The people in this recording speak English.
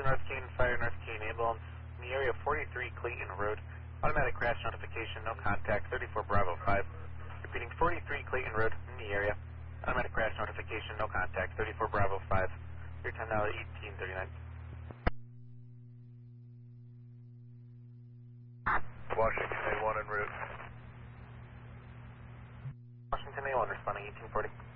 North Keene, Fire North Keene, ambulance in the area 43 Clayton Road. Automatic crash notification, no contact, 34 Bravo 5. Repeating 43 Clayton Road in the area. Automatic crash notification, no contact, 34 Bravo 5. Your time now at 18:39. Washington A1 en route. Washington A1 responding 1840.